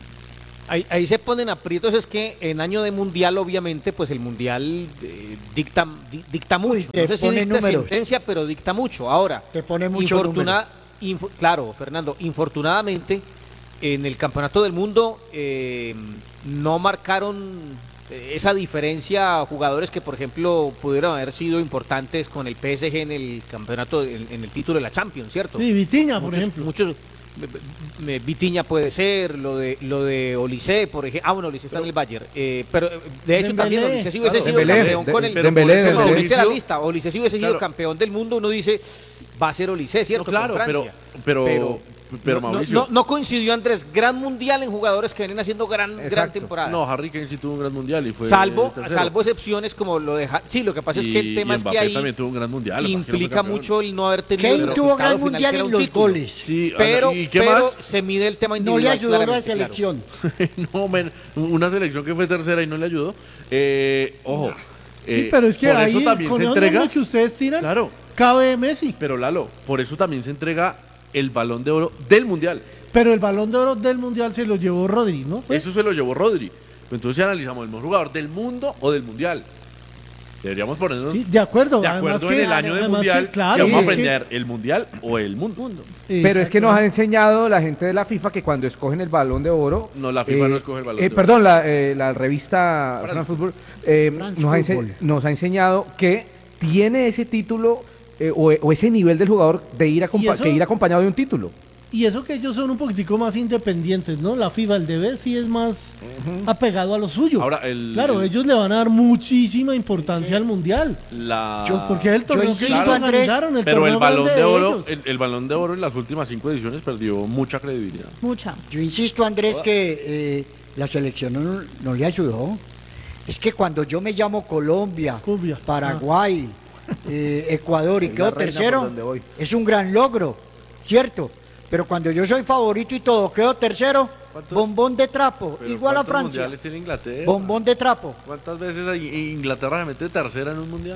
Ahí, ahí se ponen aprietos, es que en año de mundial, obviamente, pues el mundial eh, dicta, di- dicta mucho. te No sé si pone dicta números. sentencia, pero dicta mucho. Ahora, Te pone mucho infortuna- info- claro, Fernando, infortunadamente, en el Campeonato del Mundo eh, no marcaron eh, esa diferencia jugadores que, por ejemplo, pudieron haber sido importantes con el P S G en el campeonato, en, en el título de la Champions, ¿cierto? Sí, Vitinha, por muchos, ejemplo. muchos me- me- Vitiña puede ser, lo de lo de Olise, por ejemplo. Ah, bueno, Olise está en el Bayern. Eh, pero eh, de hecho Dembélé. también Olise si hubiese Claro, sido Dembélé, campeón de- con el pero Dembélé, por eso Dembélé. Mauricio, la Mauricio- lista. Olise si hubiese sido Claro. campeón del mundo, uno dice va a ser Olise, No, ¿cierto? claro, Con pero, Francia. pero, pero, no, no- Mauricio. no, no coincidió Andrés, gran mundial en jugadores que vienen haciendo gran, gran Exacto. temporada. No, Harry Kane sí tuvo un gran mundial y fue salvo, tercero. salvo excepciones como lo de Ja- sí, lo que pasa es que el Y- tema y es que Mbappé ahí también tuvo un gran mundial. lo que pasa es que no fue implica campeón. mucho el no haber tenido Kane el tuvo resultado gran final, mundial que era en un los título. goles. Sí, Pero, ¿y qué pero más? se mide el tema No individual. le ayudó la claramente, claro. selección. no, men, una selección que fue tercera y no le ayudó. Eh, ojo. Sí, eh, pero es que por ahí, eso también con se esos entrega. nombres que ustedes tiran, Claro, cabe Messi. pero Lalo, por eso también se entrega el Balón de Oro del Mundial. Pero el Balón de Oro del Mundial se lo llevó Rodri, ¿no? Pues, Eso se lo llevó Rodri. Entonces si analizamos el mejor jugador del mundo o del Mundial. Deberíamos ponernos sí, de acuerdo. de además acuerdo que- en el año del además Mundial. que, claro, si vamos a es que- aprender el Mundial o el mundo. Pero es que nos Exacto. han enseñado la gente de la FIFA que cuando escogen el balón de oro. No, la FIFA no escoge el Balón eh, de Oro. Perdón, la, eh, la revista France France Football eh, France nos, ha ense- Football. nos ha enseñado que tiene ese título eh, o, o ese nivel del jugador de ir, acompa- ¿Y eso? que ir acompañado de un título. Y eso que ellos son un poquitico más independientes, ¿no? La FIFA, el D B sí es más apegado a lo suyo. Ahora, el- claro, el- ellos le van a dar muchísima importancia al Mundial. La... Yo- porque es el torneo que insisto, ellos Andrés, organizaron, el Pero el torneo balón grande de oro, ellos. el, el balón de oro en las últimas cinco ediciones perdió mucha credibilidad. Mucha. Yo insisto, Andrés, que eh, la selección no, no le ayudó. Es que cuando yo me llamo Colombia, Colombia, Paraguay, eh, Ecuador y Es la quedo reina por tercero, donde voy. es un gran logro, ¿cierto? Pero cuando yo soy favorito y todo, quedo tercero, ¿Cuántos? bombón de trapo, Pero igual a ¿cuántos Francia. mundiales tiene Inglaterra? Bombón de trapo. ¿Cuántas veces ahí Inglaterra se mete tercera en un mundial?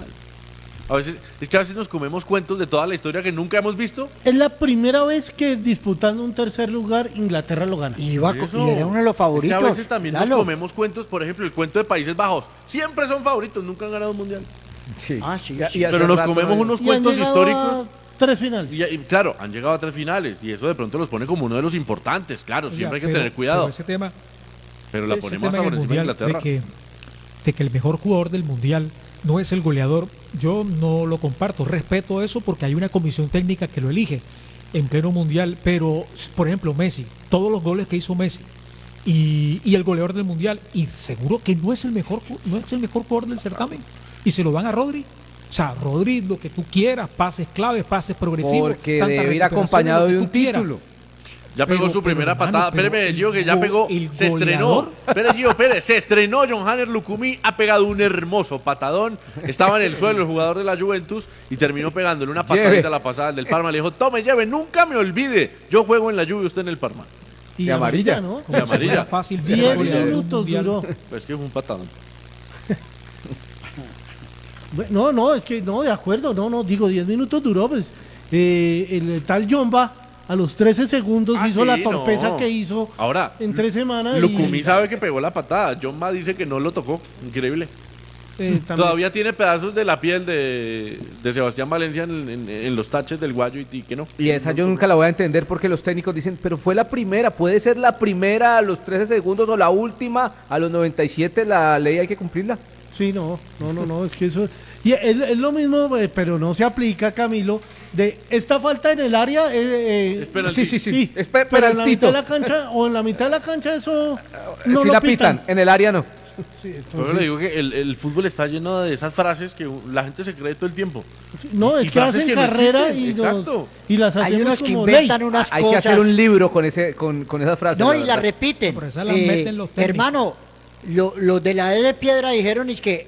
A veces, es que a veces nos comemos cuentos de toda la historia que nunca hemos visto. Es la primera vez que disputando un tercer lugar, Inglaterra lo gana. Y, iba co- Eso. y era uno de los Es favoritos. que a veces también nos Lalo. comemos cuentos, por ejemplo, el cuento de Países Bajos. Siempre son favoritos, nunca han ganado un mundial. Sí. Ah, sí, Ya- sí. y hace Pero nos rato comemos no- unos Y han cuentos llegado históricos. a tres finales. Y, y claro, han llegado a tres finales y eso de pronto los pone como uno de los importantes. Claro, Oiga, siempre hay que pero- tener cuidado. Pero ese tema, Pero la ese ponemos tema hasta en por el encima de mundial Inglaterra. de que, de que el mejor jugador del mundial no es el goleador, yo no lo comparto. Respeto eso porque hay una comisión técnica que lo elige en pleno mundial. Pero, por ejemplo, Messi, todos los goles que hizo Messi y, y el goleador del mundial, y seguro que no es el mejor, ju- no es el mejor jugador del certamen. Y se lo dan a Rodri. O sea, Rodri, lo que tú quieras, pases claves, pases progresivos. Porque tantas debe ir recuperaciones, acompañado lo que de tú un quieras. título. Ya pegó Pero- su primera pero, hermano, patada. pero Espéreme, el Gio, que ya go- pegó. el Se estrenó. goleador. Espere, Gio, espere. Se estrenó John Hanner Lucumí. Ha pegado un hermoso patadón. Estaba en el suelo el jugador de la Juventus y terminó pegándole una patadita Lleve. a la pasada del Parma. Le dijo: tome, lleve, nunca me olvide. Yo juego en la Juve, usted en el Parma. Y de amarilla. ¿no? De amarilla. Era fácil ser Diez goleador de un minutos mundial. duró. Pues que fue un patadón. Bueno, No, no, es que no, de acuerdo, no, no, digo, diez minutos duró, pues eh, el tal Jomba a los trece segundos Ah, hizo sí, la torpeza no. que hizo Ahora, en tres semanas. Lucumí y, sabe que pegó la patada. John Ma dice que no lo tocó. Increíble. eh, también- Todavía tiene pedazos de la piel de, de Sebastián Valencia en, en- en los taches del guayo y, y que no. Y esa yo nunca la voy a entender porque los técnicos dicen, pero fue la primera, puede ser la primera a los trece segundos o la última a los noventa y siete, la ley hay que cumplirla. Sí, no, no, no, no, es que eso... Y es, es lo mismo, eh, pero no se aplica, Camilo, de esta falta en el área... eh, eh, Es penalti. Sí, sí, sí, es pe- pero en la penaltito. mitad de la cancha, o en la mitad de la cancha eso no si lo la pitan, en el área no. Sí, Por eso entonces- le digo que el, el fútbol está lleno de esas frases que la gente se cree todo el tiempo. no, y es que frases hacen que no carrera existen, y, nos- exacto. y las Hay hacemos unos que como ley. inventan unas Hay cosas. que hacer un libro con ese con, con esas frases. No, la y la verdad. repiten. Por eso las Eh, meten los técnicos. hermano, lo- los de la E de piedra dijeron es que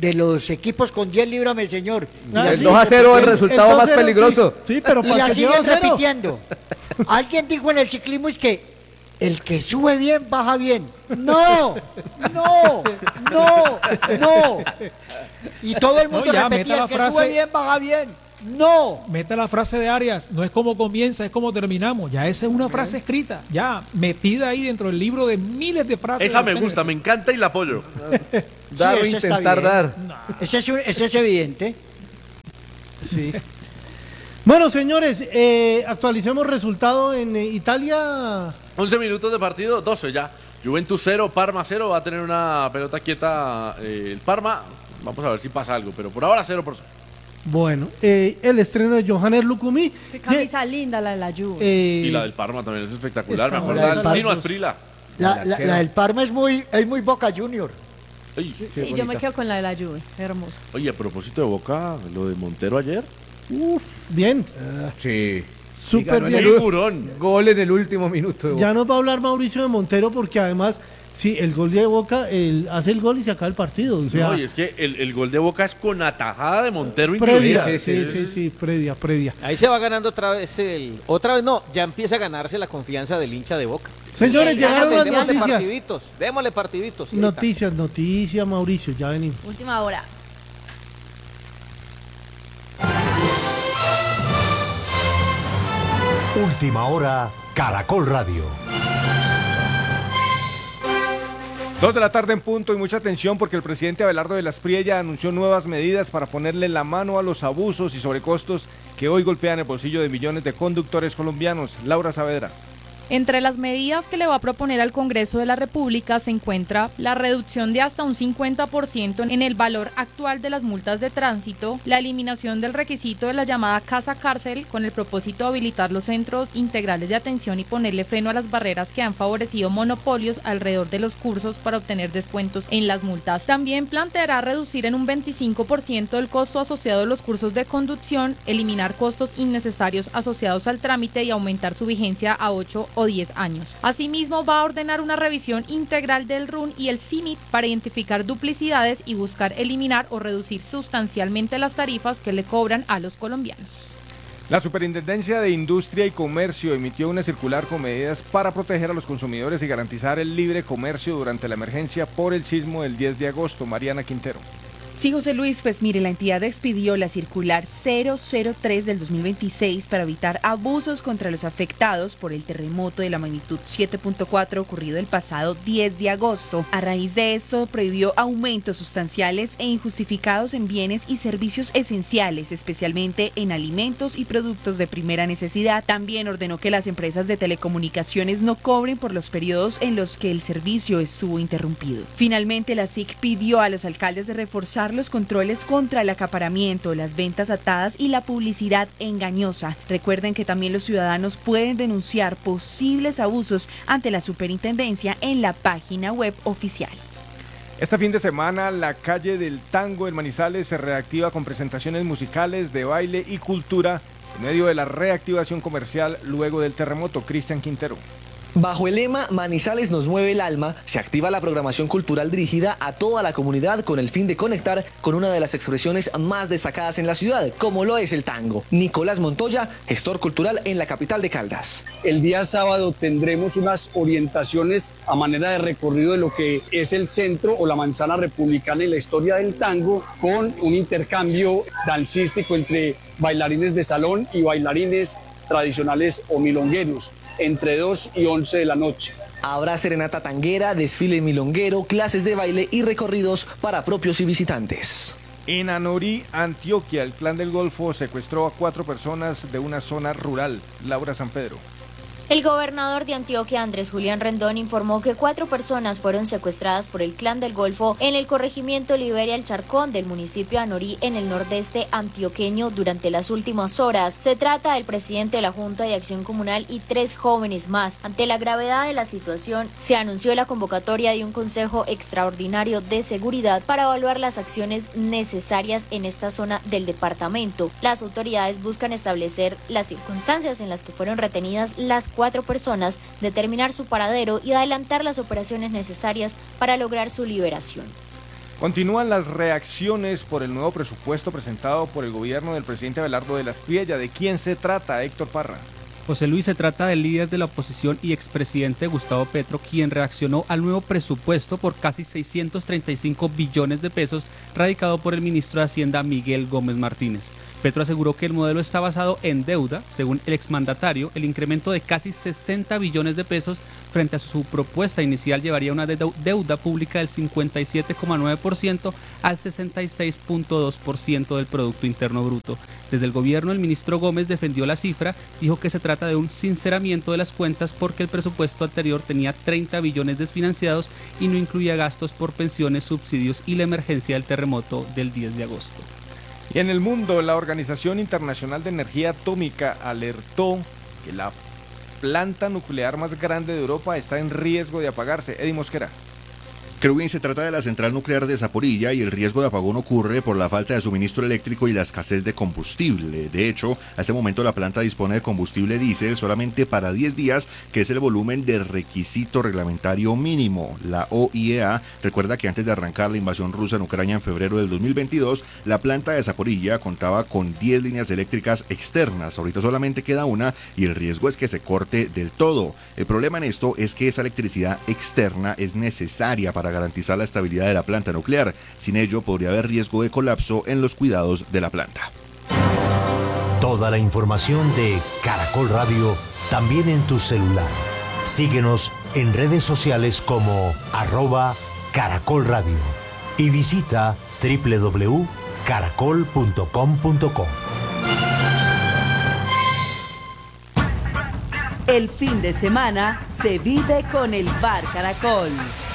de los equipos con diez, líbrame, señor. Y Ah, la El sí, dos a cero es el resultado el más dos cero, peligroso. Sí, sí, pero y para la que lleve siguen cero. repitiendo. Alguien dijo en el ciclismo es que el que sube bien, baja bien. No, no, no, no. Y todo el mundo No, ya, repetía, meta la el que frase. sube bien, baja bien. No. Meta la frase de Arias, no es como comienza, es como terminamos. Ya esa es una frase escrita, ya metida ahí dentro del libro de miles de frases. Esa de me tenis. gusta, me encanta y la apoyo. Dar o ese está intentar bien. dar. Ese es, un- ese es evidente. Sí. Bueno, señores, eh, actualicemos resultado en eh, Italia. once minutos de partido, doce ya. Juventus cero, Parma cero. Va a tener una pelota quieta eh, el Parma. Vamos a ver si pasa algo, pero por ahora cero por cero. Bueno, eh, el estreno de Johannes Lukumi. Qué camisa linda la de la Juve. Eh, Y la del Parma también es espectacular. Está Me buena. acuerdo La del del Tino Parma. Asprila. La, la- la del Parma es muy, es muy Boca Junior. Ay, Sí, yo me quedo con la de la Juve, hermosa. oye, a propósito de Boca, lo de Montero ayer. Bien, Sí. súper ganó en bien. el- Figurón. Gol en el último minuto. de Boca. Ya nos va a hablar Mauricio de Montero porque además, sí, el gol de Boca, el, hace el gol y se acaba el partido. O sea, No, y es que el, el gol de Boca es con atajada de Montero previa, incluida. sí, sí, sí, previa, previa. Ahí se va ganando otra vez el... Otra vez no, ya empieza a ganarse la confianza del hincha de Boca. Señores, llegaron las Démosle noticias. partiditos, démosle partiditos. y ahí está. Noticias, noticias, Mauricio, ya venimos. Última hora. Última hora, Caracol Radio. Dos de la tarde en punto y mucha atención porque el presidente Abelardo de la Espriella anunció nuevas medidas para ponerle la mano a los abusos y sobrecostos que hoy golpean el bolsillo de millones de conductores colombianos. Laura Saavedra. Entre las medidas que le va a proponer al Congreso de la República se encuentra la reducción de hasta un cincuenta por ciento en el valor actual de las multas de tránsito, la eliminación del requisito de la llamada casa cárcel con el propósito de habilitar los centros integrales de atención y ponerle freno a las barreras que han favorecido monopolios alrededor de los cursos para obtener descuentos en las multas. También planteará reducir en un veinticinco por ciento el costo asociado a los cursos de conducción, eliminar costos innecesarios asociados al trámite y aumentar su vigencia a ocho o diez años. Asimismo, va a ordenar una revisión integral del R U N y el C I M I T para identificar duplicidades y buscar eliminar o reducir sustancialmente las tarifas que le cobran a los colombianos. La Superintendencia de Industria y Comercio emitió una circular con medidas para proteger a los consumidores y garantizar el libre comercio durante la emergencia por el sismo del diez de agosto. Mariana Quintero. Sí, José Luis, pues mire, la entidad expidió la circular cero cero tres del dos mil veintiséis para evitar abusos contra los afectados por el terremoto de la magnitud siete punto cuatro ocurrido el pasado diez de agosto. A raíz de esto, prohibió aumentos sustanciales e injustificados en bienes y servicios esenciales, especialmente en alimentos y productos de primera necesidad. También ordenó que las empresas de telecomunicaciones no cobren por los periodos en los que el servicio estuvo interrumpido. Finalmente, la S I C pidió a los alcaldes de reforzar los controles contra el acaparamiento, las ventas atadas y la publicidad engañosa. Recuerden que también los ciudadanos pueden denunciar posibles abusos ante la superintendencia en la página web oficial. Este fin de semana, la calle del Tango en Manizales se reactiva con presentaciones musicales, de baile y cultura en medio de la reactivación comercial luego del terremoto. Cristian Quintero. Bajo el lema Manizales nos mueve el alma, se activa la programación cultural dirigida a toda la comunidad con el fin de conectar con una de las expresiones más destacadas en la ciudad, como lo es el tango. Nicolás Montoya, gestor cultural en la capital de Caldas. El día sábado tendremos unas orientaciones a manera de recorrido de lo que es el centro o la manzana republicana y la historia del tango, con un intercambio dancístico entre bailarines de salón y bailarines tradicionales o milongueros, entre dos y once de la noche. Habrá serenata tanguera, desfile milonguero, clases de baile y recorridos para propios y visitantes. En Anorí, Antioquia, el Clan del Golfo secuestró a cuatro personas de una zona rural. Laura San Pedro. El gobernador de Antioquia, Andrés Julián Rendón, informó que cuatro personas fueron secuestradas por el Clan del Golfo en el corregimiento Liberia El Charcón del municipio de Anorí, en el nordeste antioqueño, durante las últimas horas. Se trata del presidente de la Junta de Acción Comunal y tres jóvenes más. Ante la gravedad de la situación, se anunció la convocatoria de un Consejo Extraordinario de Seguridad para evaluar las acciones necesarias en esta zona del departamento. Las autoridades buscan establecer las circunstancias en las que fueron retenidas las cuatro personas, determinar su paradero y adelantar las operaciones necesarias para lograr su liberación. Continúan las reacciones por el nuevo presupuesto presentado por el gobierno del presidente Abelardo de la Espriella. ¿De quién se trata, Héctor Parra? José Luis, se trata del líder de la oposición y expresidente Gustavo Petro, quien reaccionó al nuevo presupuesto por casi seiscientos treinta y cinco billones de pesos radicado por el ministro de Hacienda Miguel Gómez Martínez. Petro aseguró que el modelo está basado en deuda. Según el exmandatario, el incremento de casi sesenta billones de pesos frente a su propuesta inicial llevaría una deuda pública del cincuenta y siete coma nueve por ciento al sesenta y seis punto dos por ciento del Producto Interno Bruto. Desde el gobierno, el ministro Gómez defendió la cifra, dijo que se trata de un sinceramiento de las cuentas porque el presupuesto anterior tenía treinta billones desfinanciados y no incluía gastos por pensiones, subsidios y la emergencia del terremoto del diez de agosto. Y en el mundo, la Organización Internacional de Energía Atómica alertó que la planta nuclear más grande de Europa está en riesgo de apagarse. Eddie Mosquera. Kerwin, se trata de la central nuclear de Zaporilla y el riesgo de apagón ocurre por la falta de suministro eléctrico y la escasez de combustible. De hecho, a este momento la planta dispone de combustible diésel solamente para diez días, que es el volumen de requisito reglamentario mínimo. La O I E A recuerda que antes de arrancar la invasión rusa en Ucrania en febrero del dos mil veintidós, la planta de Zaporilla contaba con diez líneas eléctricas externas. Ahorita solamente queda una y el riesgo es que se corte del todo. El problema en esto es que esa electricidad externa es necesaria para garantizar la estabilidad de la planta nuclear. Sin ello, podría haber riesgo de colapso en los cuidados de la planta. Toda la información de Caracol Radio también en tu celular. Síguenos en redes sociales como arroba Caracol Radio y visita doble u doble u doble u punto caracol punto com punto co. El fin de semana se vive con el Bar Caracol.